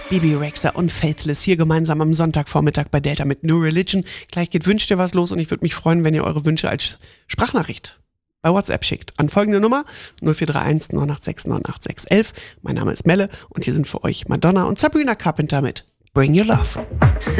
Bibi Rexha und Faithless hier gemeinsam am Sonntagvormittag bei Delta mit New Religion. Gleich geht Wünsch dir was los und ich würde mich freuen, wenn ihr eure Wünsche als Sprachnachricht bei WhatsApp schickt. An folgende Nummer 0431 986 986 11. Mein Name ist Melle und hier sind für euch Madonna und Sabrina Carpenter mit Bring Your Love.